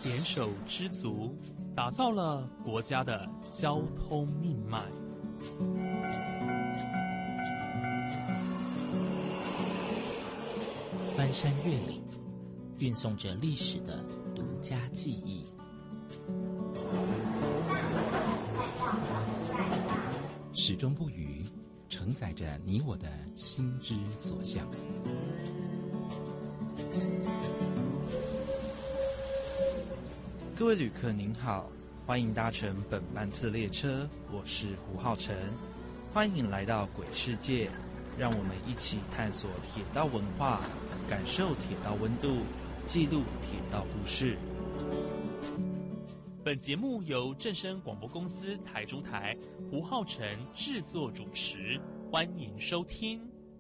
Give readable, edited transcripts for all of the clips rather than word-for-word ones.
点手知足，打造了国家的交通命脉。 翻山越岭，运送着历史的独家记忆。始终不渝，承载着你我的心之所向。 各位旅客您好，欢迎搭乘本班次列车，我是胡浩辰，欢迎来到鬼世界，让我们一起探索铁道文化，感受铁道温度，记录铁道故事。 本节目由正声广播公司台中台胡浩辰制作主持，欢迎收听。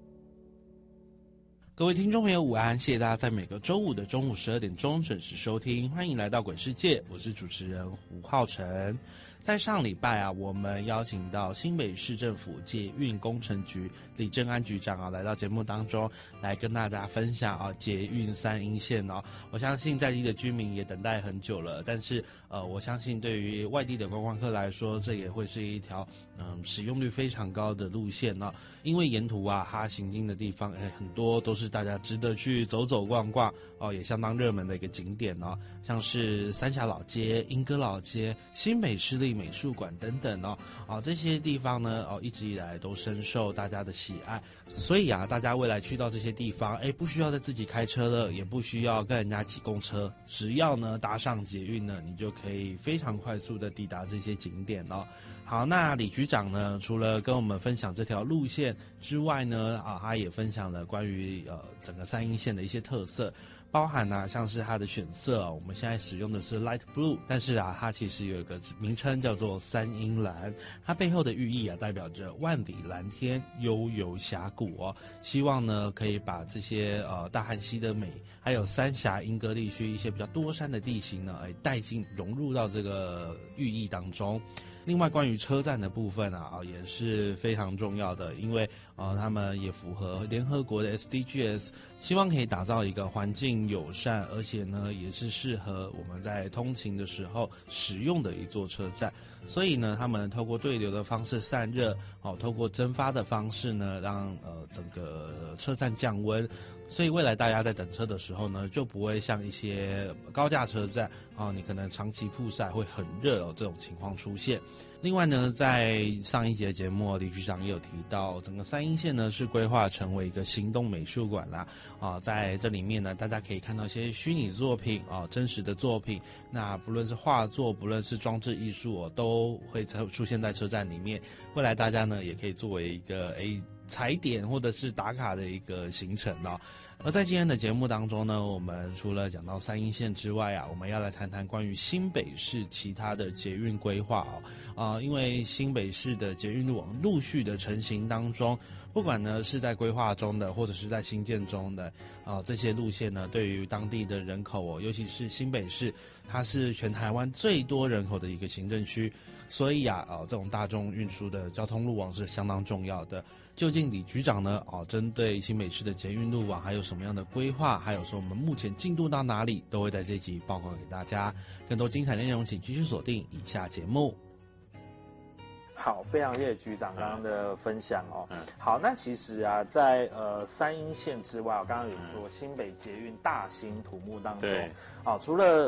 各位听众朋友午安，谢谢大家在每个周五的中午12点钟准时收听，欢迎来到鬼世界，我是主持人胡浩辰。在上礼拜我们邀请到新北市政府捷运工程局李正安局长来到节目当中，来跟大家分享捷运3鶯线我相信在地的居民也等待很久了，但是我相信对于外地的观光客来说，这也会是一条使用率非常高的路线因为沿途它行经的地方很多都是大家值得去走走逛逛也相当热门的一个景点像是三峡老街、莺歌老街、新北市立美术馆等等这些地方呢一直以来都深受大家的喜爱，所以大家未来去到这些地方不需要再自己开车了，也不需要跟人家挤公车，只要呢搭上捷运呢，你就可以非常快速的抵达这些景点好，那李局长呢，除了跟我们分享这条路线之外呢他也分享了关于整个3鶯线的一些特色，包含像是它的选色我们现在使用的是 light blue， 但是它其实有一个名称叫做3鶯蓝，它背后的寓意代表着万里蓝天、悠游峡谷希望呢可以把这些大汉溪的美，还有三峡莺歌地区一些比较多山的地形呢带进融入到这个寓意当中。另外关于车站的部分也是非常重要的，因为他们也符合联合国的 SDGs， 希望可以打造一个环境友善，而且呢也是适合我们在通勤的时候使用的一座车站。所以呢他们透过对流的方式散热透过蒸发的方式呢让整个车站降温，所以未来大家在等车的时候呢就不会像一些高架车站你可能长期曝晒会很热这种情况出现。另外呢在上一节节目李局长也有提到，整个3鶯线呢是规划成为一个行动美术馆啦在这里面呢大家可以看到一些虚拟作品真实的作品，那不论是画作不论是装置艺术都会出现在车站里面，未来大家呢也可以作为一个踩点或者是打卡的一个行程而在今天的节目当中呢，我们除了讲到3鶯线之外我们要来谈谈关于新北市其他的捷运规划因为新北市的捷运路网陆续的成型当中，不管呢是在规划中的或者是在新建中的这些路线呢，对于当地的人口尤其是新北市，它是全台湾最多人口的一个行政区，所以这种大众运输的交通路网是相当重要的。究竟李局长呢针对新北市的捷运路网还有什么样的规划，还有说我们目前进度到哪里，都会在这集报告给大家。更多精彩内容请继续锁定以下节目。 好，非常谢谢局长刚刚的分享好，那其实在3鶯线之外，我刚刚有说新北捷运大兴土木当中除了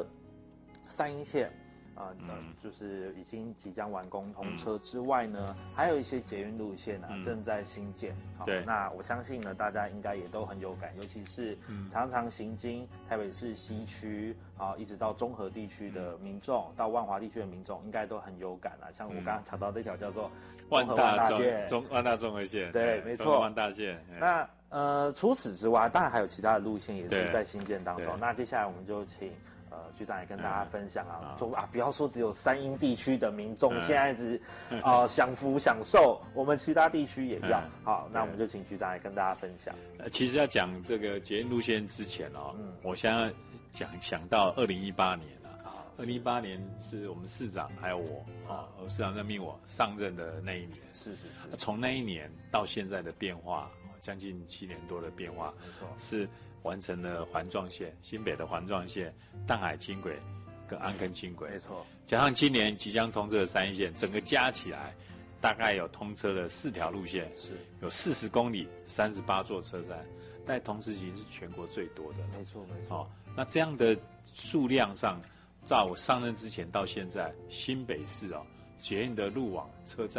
3鶯线就是已经即将完工通车之外呢，还有一些捷运路线正在新建。对，那我相信呢，大家应该也都很有感，尤其是常常行经台北市西区一直到中和地区的民众，到万华地区的民众，应该都很有感像我刚刚查到这条叫做万大线，万大综合线， 对，没错， 万大线。 那除此之外，当然还有其他的路线也是在新建当中。那接下来我们就请局长也跟大家分享说不要说只有3鶯地区的民众现在只享福享受，我们其他地区也要。好，那我们就请局长来跟大家分享。 其实要讲这个捷运路线之前我现在想到2018年2018年是我们市长还有我市长任命我上任的那一年。是。从那一年到现在的变化，将近7年多的变化，没错，是完成了环状线，新北的环状线、淡海轻轨跟安坑轻轨， 没错， 加上今年即将通车的三线，整个加起来大概有通车的4条路线， 是有40公里，38座车站，在同时期是全国最多的。 没错没错。 那这样的数量上，在我上任之前到现在，新北市捷运的路网车站